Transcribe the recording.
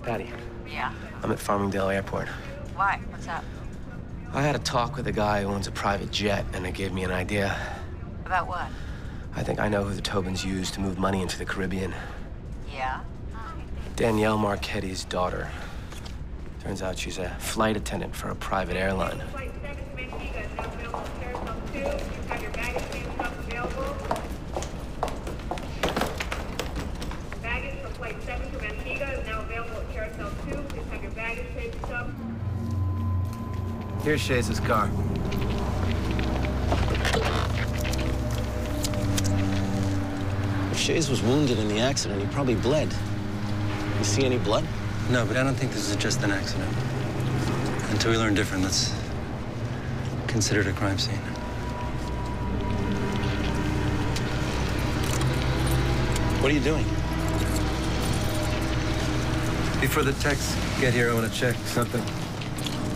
Patty, Yeah? I'm at Farmingdale Airport. Why? What's up? I had a talk with a guy who owns a private jet, and it gave me an idea. About what? I think I know who the Tobins used to move money into the Caribbean. Yeah? Danielle Marchetti's daughter. Turns out she's a flight attendant for a private airline. Flight 7 to Antigua is now available at Carousel 2. You have your baggage claim stop available. Baggage for Flight 7 to Antigua is now available at Carousel 2. Please have your baggage claim stop. Here's Shays' car. If Shays was wounded in the accident, he probably bled. You see any blood? No, but I don't think this is just an accident. Until we learn different, let's consider it a crime scene. What are you doing? Before the techs get here, I want to check something.